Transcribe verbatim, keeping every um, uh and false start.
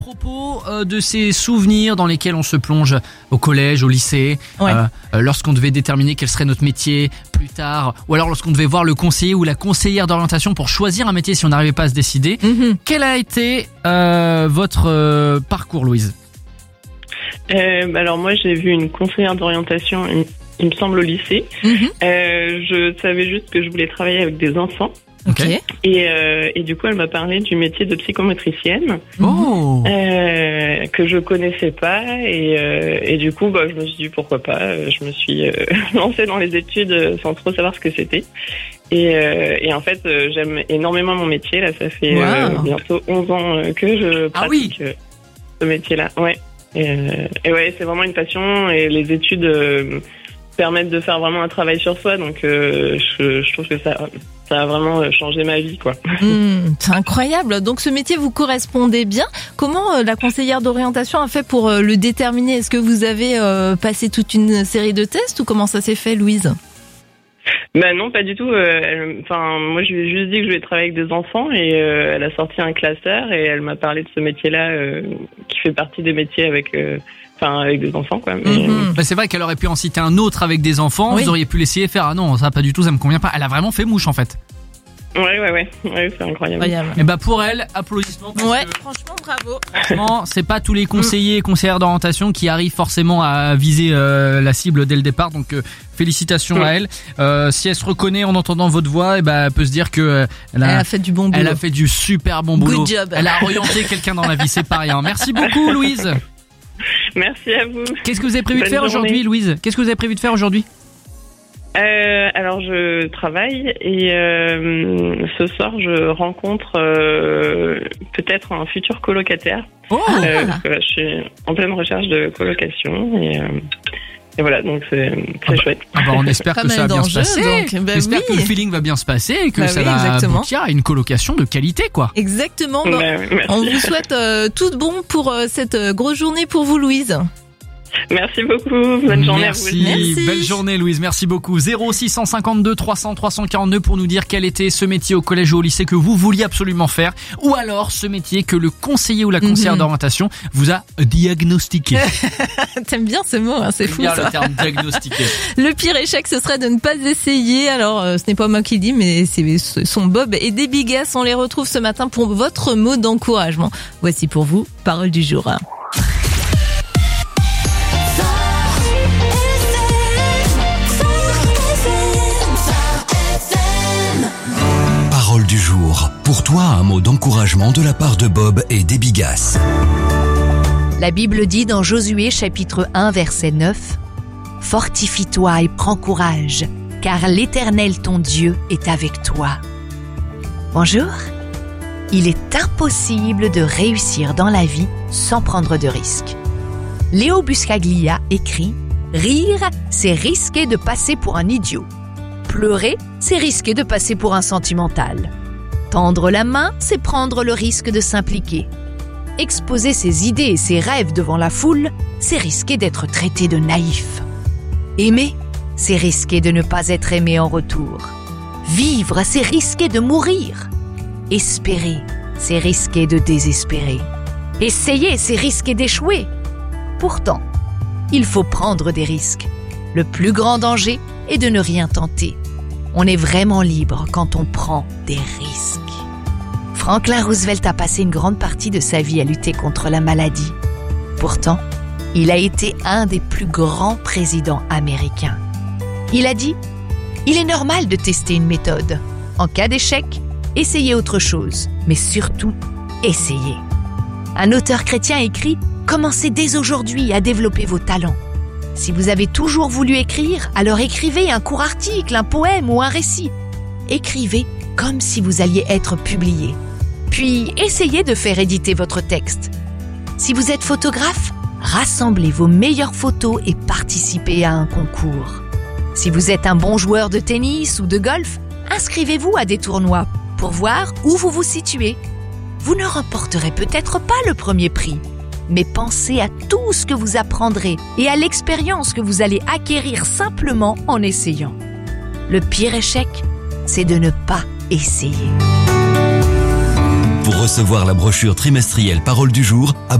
À propos euh, de ces souvenirs dans lesquels on se plonge au collège, au lycée, Ouais. euh, euh, lorsqu'on devait déterminer quel serait notre métier plus tard, ou alors lorsqu'on devait voir le conseiller ou la conseillère d'orientation pour choisir un métier si on n'arrivait pas à se décider. Mm-hmm. Quel a été euh, votre euh, parcours, Louise ? Euh, bah alors moi j'ai vu une conseillère d'orientation, il, il me semble au lycée. Mm-hmm. Euh, je savais juste que je voulais travailler avec des enfants Ok. et, euh, et du coup elle m'a parlé du métier de psychomotricienne Oh euh, que je connaissais pas et, euh, et du coup bah, je me suis dit pourquoi pas. Je me suis euh, lancée dans les études sans trop savoir ce que c'était. Et, euh, et en fait euh, j'aime énormément mon métier. Là ça fait Wow. euh, bientôt onze ans euh, que je Ah oui. pratique euh, ce métier-là. Ouais. Et, euh, et ouais, c'est vraiment une passion et les études euh, permettent de faire vraiment un travail sur soi. Donc, euh, je, je trouve que ça, ça a vraiment changé ma vie, quoi. Mm, c'est incroyable. Donc ce métier vous correspondait bien. Comment euh, la conseillère d'orientation a fait pour euh, le déterminer ? Est-ce que vous avez euh, passé toute une série de tests ou comment ça s'est fait, Louise ? Bah non, pas du tout. Euh, elle- Enfin, moi, je lui ai juste dit que je voulais travailler avec des enfants et euh, elle a sorti un classeur et elle m'a parlé de ce métier-là euh, qui fait partie des métiers avec, euh, enfin, avec des enfants, quoi. Mais, Mhm. bah, c'est vrai qu'elle aurait pu en citer un autre avec des enfants, Oui. vous auriez pu l'essayer faire. Ah non, ça pas du tout, ça me convient pas. Elle a vraiment fait mouche en fait. Ouais, ouais, ouais, ouais, c'est incroyable. Incroyable. Et bah pour elle, applaudissements. parce Ouais, que, franchement, bravo. franchement, c'est pas tous les conseillers et conseillères d'orientation qui arrivent forcément à viser euh, la cible dès le départ. Donc euh, félicitations Mm. à elle. Euh, si elle se reconnaît en entendant votre voix, et ben elle peut se dire que euh, elle, Elle a, a fait du bon boulot. elle a fait du super bon boulot. Good job. Elle a orienté quelqu'un dans la vie, c'est pas rien. Merci beaucoup, Louise. Merci à vous. Qu'est-ce que vous avez prévu de Bonne faire journée. aujourd'hui, Louise ? Qu'est-ce que vous avez prévu de faire aujourd'hui ? Euh, alors je travaille et euh, ce soir je rencontre euh, peut-être un futur colocataire. Oh Euh, parce que là, je suis en pleine recherche de colocation et, euh, et voilà, donc c'est c'est Ah bah, chouette. Ah bah on espère Pas que ça va mal bien se d'enjeux, passer. donc. Bah J'espère oui. que le feeling va bien se passer et que Bah ça oui, va exactement. aboutir à une colocation de qualité, quoi. Exactement. Bon, Bah, merci. on vous souhaite euh, tout de bon pour euh, cette euh, grosse journée pour vous, Louise. Merci beaucoup, bonne journée Merci. à vous. Merci. Belle journée, Louise. Merci beaucoup. zéro six cent cinquante-deux trois cents trois cent quarante-deux pour nous dire quel était ce métier au collège ou au lycée que vous vouliez absolument faire, ou alors ce métier que le conseiller ou la conseillère Mhm. d'orientation vous a diagnostiqué. T'aimes bien ce mot, hein, c'est fou Bien ça. le terme diagnostiqué. Le pire échec, ce serait de ne pas essayer. Alors, euh, ce n'est pas moi qui le dis, mais c'est ce sont Bob et Debbie Gass. On les retrouve ce matin pour votre mot d'encouragement. Voici pour vous, parole du jour. Parole du jour. Pour toi, un mot d'encouragement de la part de Bob et Debbie Gass. La Bible dit dans Josué chapitre un verset neuf « Fortifie-toi et prends courage, car l'Éternel ton Dieu est avec toi. » Bonjour. Il est impossible de réussir dans la vie sans prendre de risques. Léo Buscaglia écrit « Rire, c'est risquer de passer pour un idiot. Pleurer, c'est risquer de passer pour un sentimental. Tendre la main, c'est prendre le risque de s'impliquer. Exposer ses idées et ses rêves devant la foule, c'est risquer d'être traité de naïf. Aimer, c'est risquer de ne pas être aimé en retour. Vivre, c'est risquer de mourir. Espérer, c'est risquer de désespérer. Essayer, c'est risquer d'échouer. Pourtant, il faut prendre des risques. Le plus grand danger est de ne rien tenter. On est vraiment libre quand on prend des risques. Franklin Roosevelt a passé une grande partie de sa vie à lutter contre la maladie. Pourtant, il a été un des plus grands présidents américains. Il a dit « Il est normal de tester une méthode. En cas d'échec, essayez autre chose, mais surtout, essayez. » Un auteur chrétien écrit « Commencez dès aujourd'hui à développer vos talents. Si vous avez toujours voulu écrire, alors écrivez un court article, un poème ou un récit. Écrivez comme si vous alliez être publié. Puis, essayez de faire éditer votre texte. Si vous êtes photographe, rassemblez vos meilleures photos et participez à un concours. Si vous êtes un bon joueur de tennis ou de golf, inscrivez-vous à des tournois pour voir où vous vous situez. Vous ne remporterez peut-être pas le premier prix, mais pensez à tout ce que vous apprendrez et à l'expérience que vous allez acquérir simplement en essayant. Le pire échec, c'est de ne pas essayer. Pour recevoir la brochure trimestrielle Parole du jour,